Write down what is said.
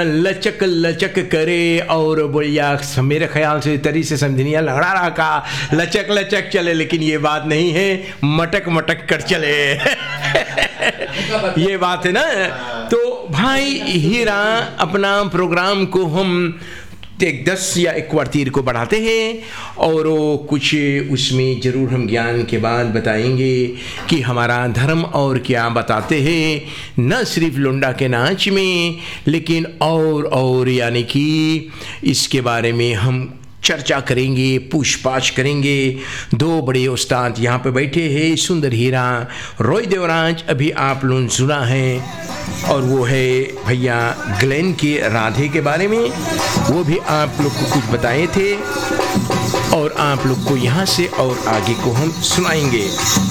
लचक लचक करे और बोलिया मेरे ख्याल से तरी से समझनिया लंगड़ा रहा का लचक लचक चले, लेकिन ये बात नहीं है, मटक मटक कर चले। ये बात है ना। तो भाई हीरा अपना प्रोग्राम को हम 10 या 1 क्वार्टर को बढ़ाते हैं और कुछ उसमें ज़रूर हम ज्ञान के बाद बताएंगे कि हमारा धर्म और क्या बताते हैं, न सिर्फ लोंडा के नाच में लेकिन और यानी कि इसके बारे में हम चर्चा करेंगे, पूछताछ करेंगे। 2 बड़े उस्ताद यहाँ पे बैठे हैं, सुंदर हीरा रॉय देवराज अभी आप लोग सुना है, और वो है भैया ग्लेन के राधे के बारे में, वो भी आप लोग को कुछ बताए थे और आप लोग को यहाँ से और आगे को हम सुनाएंगे।